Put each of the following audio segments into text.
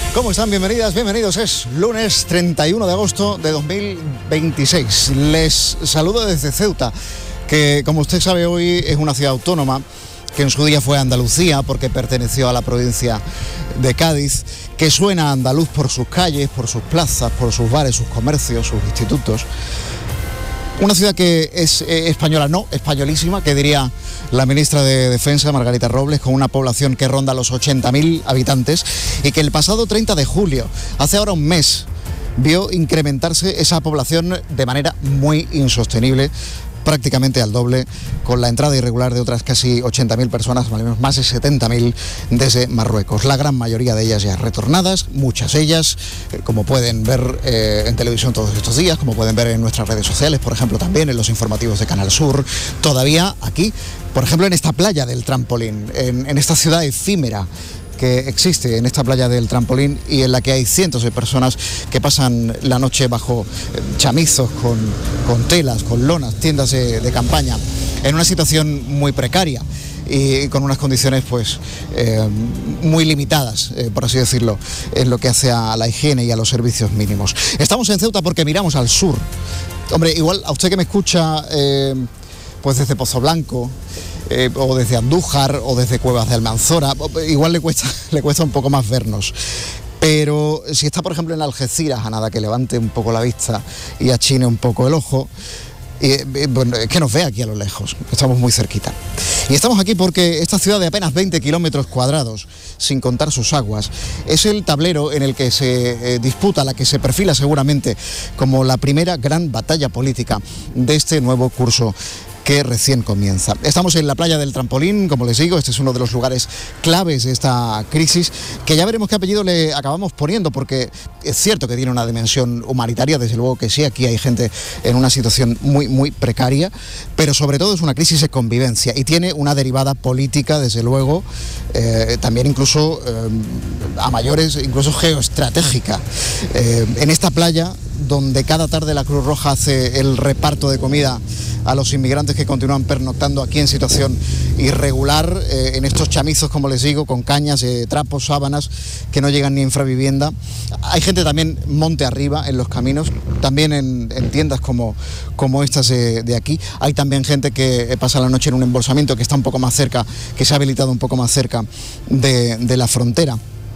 ¿Cómo están? Bienvenidas, bienvenidos. Es lunes 31 de agosto de 2026. Les saludo desde Ceuta, que como usted sabe hoy es una ciudad autónoma, que en su día fue Andalucía porque perteneció a la provincia de Cádiz, que suena andaluz por sus calles, por sus plazas, por sus bares, sus comercios, sus institutos. Una ciudad que es española, no, españolísima, que diría la ministra de Defensa, Margarita Robles, con una población que ronda los 80.000 habitantes y que el pasado 30 de julio, hace ahora un mes, vio incrementarse esa población de manera muy insostenible, prácticamente al doble, con la entrada irregular de otras casi 80.000 personas, más de 70.000 desde Marruecos. La gran mayoría de ellas ya retornadas, muchas ellas, como pueden ver en televisión todos estos días, como pueden ver en nuestras redes sociales, por ejemplo, también en los informativos de Canal Sur, todavía aquí, por ejemplo, en esta playa del Trampolín, en esta ciudad efímera que existe en esta playa del Trampolín y en la que hay cientos de personas que pasan la noche bajo chamizos, con telas, con lonas, tiendas de campaña, en una situación muy precaria y con unas condiciones pues muy limitadas, por así decirlo, en lo que hace a la higiene y a los servicios mínimos. Estamos en Ceuta porque miramos al sur. Hombre, igual a usted que me escucha pues desde Pozoblanco, o desde Andújar o desde Cuevas de Almanzora, igual le cuesta un poco más vernos. Pero si está, por ejemplo, en Algeciras, a nada que levante un poco la vista y achine un poco el ojo, bueno, es que nos ve aquí a lo lejos, estamos muy cerquita. Y estamos aquí porque esta ciudad de apenas 20 kilómetros cuadrados, sin contar sus aguas, es el tablero en el que se disputa, la que se perfila seguramente como la primera gran batalla política de este nuevo curso que recién comienza. Estamos en la playa del Trampolín, como les digo, este es uno de los lugares claves de esta crisis, que ya veremos qué apellido le acabamos poniendo, porque es cierto que tiene una dimensión humanitaria, desde luego que sí, aquí hay gente en una situación muy, muy precaria, pero sobre todo es una crisis de convivencia y tiene una derivada política, desde luego, también incluso a mayores, incluso geoestratégica. En esta playa, donde cada tarde la Cruz Roja hace el reparto de comida a los inmigrantes que continúan pernoctando aquí en situación irregular, en estos chamizos, como les digo, con cañas, trapos, sábanas, que no llegan ni a infravivienda. Hay gente también monte arriba en los caminos, también en tiendas como estas de aquí. Hay también gente que pasa la noche en un embolsamiento que está un poco más cerca, que se ha habilitado un poco más cerca de la frontera.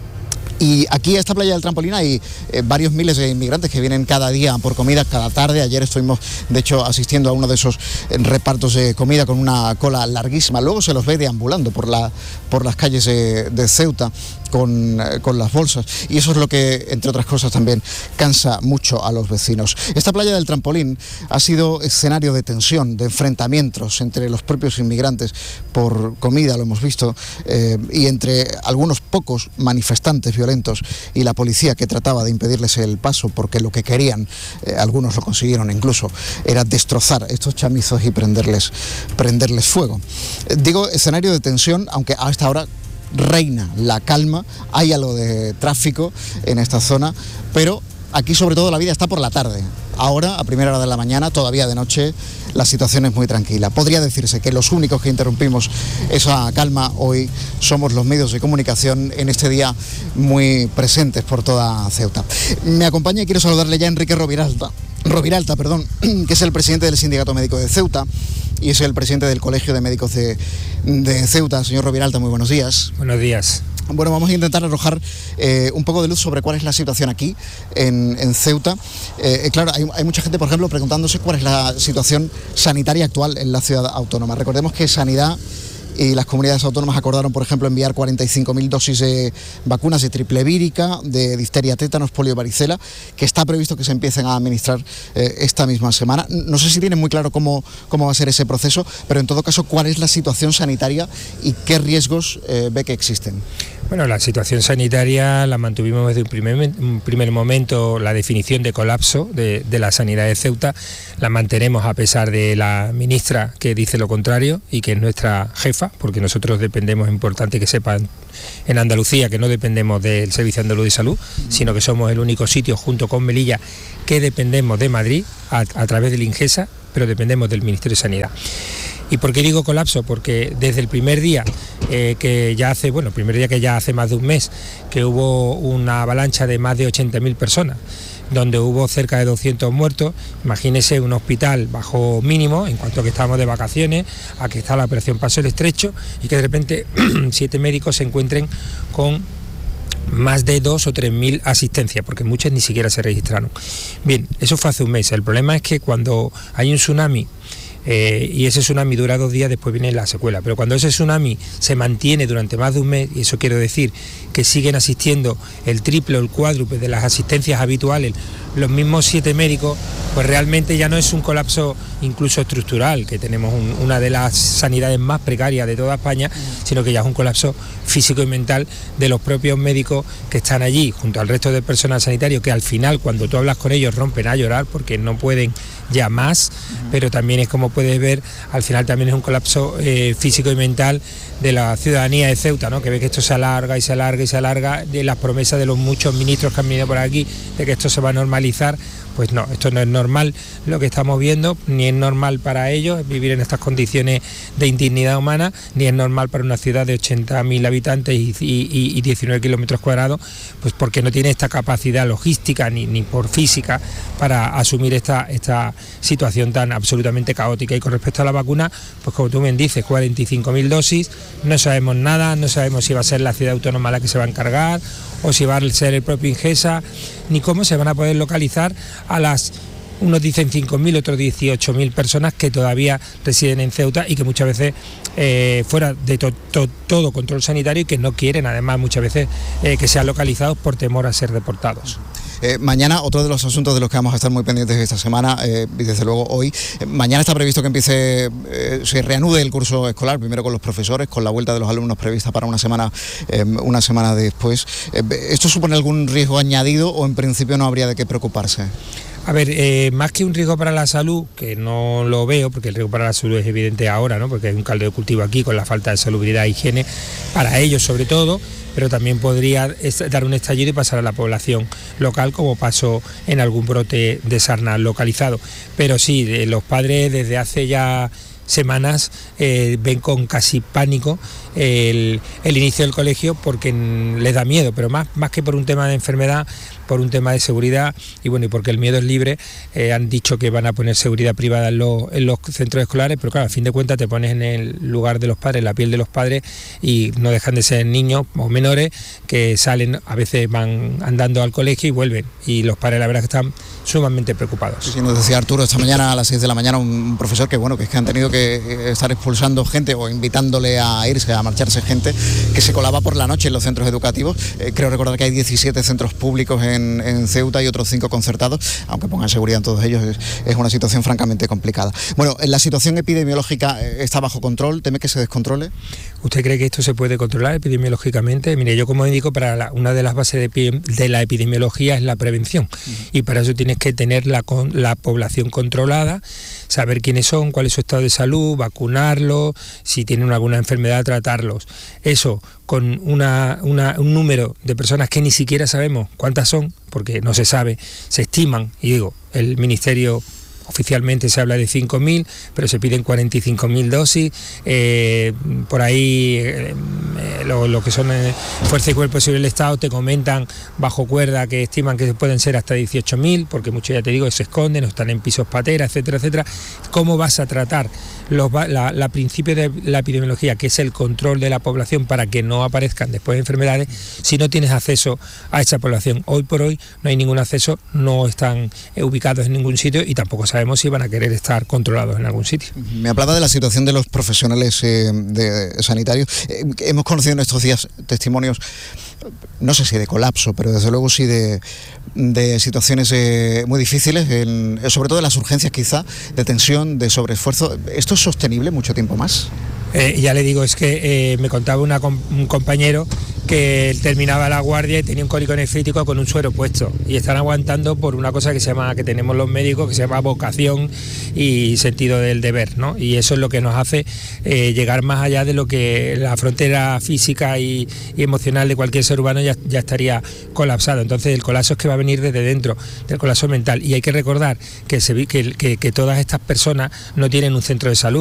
Y aquí a esta playa del Trampolín hay varios miles de inmigrantes que vienen cada día por comida, cada tarde. Ayer estuvimos, de hecho, asistiendo a uno de esos repartos de comida con una cola larguísima. Luego se los ve deambulando por las calles de Ceuta con las bolsas. Y eso es lo que, entre otras cosas, también cansa mucho a los vecinos. Esta playa del Trampolín ha sido escenario de tensión, de enfrentamientos entre los propios inmigrantes por comida, lo hemos visto, y entre algunos pocos manifestantes violentos y la policía que trataba de impedirles el paso, porque lo que querían, algunos lo consiguieron incluso, era destrozar estos chamizos y prenderles fuego. Digo escenario de tensión, aunque a esta hora reina la calma, hay algo de tráfico en esta zona, pero aquí sobre todo la vida está por la tarde. Ahora, a primera hora de la mañana, todavía de noche, la situación es muy tranquila. Podría decirse que los únicos que interrumpimos esa calma hoy somos los medios de comunicación en este día muy presentes por toda Ceuta. Me acompaña y quiero saludarle ya a Enrique Roviralta, que es el presidente del Sindicato Médico de Ceuta y es el presidente del Colegio de Médicos de Ceuta. Señor Roviralta, muy buenos días. Buenos días. Bueno, vamos a intentar arrojar un poco de luz sobre cuál es la situación aquí en Ceuta. Claro, hay mucha gente, por ejemplo, preguntándose cuál es la situación sanitaria actual en la ciudad autónoma. Recordemos que Sanidad y las comunidades autónomas acordaron, por ejemplo, enviar 45.000 dosis de vacunas de triple vírica, de difteria, tétanos, polio, varicela, que está previsto que se empiecen a administrar esta misma semana. No sé si tienen muy claro cómo va a ser ese proceso, pero en todo caso, ¿cuál es la situación sanitaria y qué riesgos ve que existen? Bueno, la situación sanitaria la mantuvimos desde un primer momento, la definición de colapso de la sanidad de Ceuta, la mantenemos a pesar de la ministra que dice lo contrario y que es nuestra jefa, porque nosotros dependemos, es importante que sepan en Andalucía que no dependemos del Servicio Andaluz de Salud, sino que somos el único sitio junto con Melilla que dependemos de Madrid a través del Ingesa, pero dependemos del Ministerio de Sanidad. ¿Y por qué digo colapso? Porque desde el primer día, que ya hace más de un mes, que hubo una avalancha de más de 80.000 personas, donde hubo cerca de 200 muertos, imagínese un hospital bajo mínimo, en cuanto a que estábamos de vacaciones, a que está la operación Paso el Estrecho, y que de repente 7 médicos se encuentren con más de 2.000 o 3.000 asistencias, porque muchas ni siquiera se registraron. Bien, eso fue hace un mes. El problema es que cuando hay un tsunami, y ese tsunami dura 2 días, después viene la secuela, pero cuando ese tsunami se mantiene durante más de un mes, y eso quiero decir que siguen asistiendo el triple o el cuádruple de las asistencias habituales, los mismos 7 médicos, pues realmente ya no es un colapso incluso estructural, que tenemos una de las sanidades más precarias de toda España, sino que ya es un colapso físico y mental de los propios médicos que están allí, junto al resto del personal sanitario, que al final, cuando tú hablas con ellos, rompen a llorar porque no pueden ya más, pero también es, como puedes ver, al final también es un colapso físico y mental de la ciudadanía de Ceuta, ¿no? Que ve que esto se alarga y se alarga y se alarga, de las promesas de los muchos ministros que han venido por aquí, de que esto se va a normalizar. Pues no, esto no es normal lo que estamos viendo, ni es normal para ellos vivir en estas condiciones de indignidad humana, ni es normal para una ciudad de 80.000 habitantes y 19 kilómetros cuadrados, pues porque no tiene esta capacidad logística ni por física para asumir esta situación tan absolutamente caótica. Y con respecto a la vacuna, pues como tú me dices, 45.000 dosis, no sabemos nada, no sabemos si va a ser la ciudad autónoma la que se va a encargar, o si va a ser el propio Ingesa, ni cómo se van a poder localizar a unos dicen 5.000, otros 18.000 personas que todavía residen en Ceuta y que muchas veces fuera de todo control sanitario, y que no quieren además muchas veces que sean localizados por temor a ser deportados. Mañana, otro de los asuntos de los que vamos a estar muy pendientes esta semana, y desde luego hoy, mañana está previsto que se reanude el curso escolar, primero con los profesores, con la vuelta de los alumnos prevista para una semana después. ¿Esto supone algún riesgo añadido o en principio no habría de qué preocuparse? A ver, más que un riesgo para la salud, que no lo veo, porque el riesgo para la salud es evidente ahora, ¿no? Porque hay un caldo de cultivo aquí con la falta de salubridad e higiene, para ellos sobre todo, pero también podría dar un estallido y pasar a la población local, como pasó en algún brote de sarna localizado. Pero sí, los padres desde hace ya semanas ven con casi pánico el inicio del colegio, porque les da miedo, pero más que por un tema de enfermedad, por un tema de seguridad, y bueno, y porque el miedo es libre. Han dicho que van a poner seguridad privada en los centros escolares, pero claro, a fin de cuentas te pones en el lugar de los padres, en la piel de los padres, y no dejan de ser niños o menores que salen, a veces van andando al colegio y vuelven, y los padres la verdad que están sumamente preocupados. Sí, nos decía Arturo esta mañana a las 6 de la mañana, un profesor que bueno, que es que han tenido que estar expulsando gente o invitándole a irse, a marcharse gente que se colaba por la noche en los centros educativos. Creo recordar que hay 17 centros públicos en Ceuta y otros 5 concertados, aunque pongan seguridad en todos ellos. Es una situación francamente complicada. Bueno, la situación epidemiológica está bajo control. ¿Teme que se descontrole? ¿Usted cree que esto se puede controlar epidemiológicamente? Mire, yo como indico, una de las bases de la epidemiología es la prevención, y para eso tienes que tener la población controlada, saber quiénes son, cuál es su estado de salud, vacunarlos, si tienen alguna enfermedad, tratarlos. Eso con un número de personas que ni siquiera sabemos cuántas son, porque no se sabe, se estiman, y digo, el Ministerio oficialmente se habla de 5.000, pero se piden 45.000 dosis, por ahí lo que son Fuerza y Cuerpo Civil del Estado te comentan bajo cuerda que estiman que pueden ser hasta 18.000, porque muchos, ya te digo, se esconden o están en pisos patera, etcétera, etcétera. ¿Cómo vas a tratar la principio de la epidemiología, que es el control de la población para que no aparezcan después enfermedades, si no tienes acceso a esa población? Hoy por hoy no hay ningún acceso, no están ubicados en ningún sitio, y tampoco sabemos si van a querer estar controlados en algún sitio. Me hablaba de la situación de los profesionales sanitarios. Hemos conocido en estos días testimonios, no sé si de colapso, pero desde luego sí de situaciones muy difíciles, sobre todo en las urgencias quizá, de tensión, de sobreesfuerzo. ¿Esto es sostenible mucho tiempo más? Ya le digo, es que me contaba un compañero que él terminaba la guardia y tenía un cólico nefrítico con un suero puesto, y están aguantando por una cosa que tenemos los médicos, que se llama vocación y sentido del deber, ¿no? Y eso es lo que nos hace llegar más allá de lo que la frontera física y emocional de cualquier ser humano ya estaría colapsado. Entonces el colapso es que va a venir desde dentro, del colapso mental, y hay que recordar que todas estas personas no tienen un centro de salud.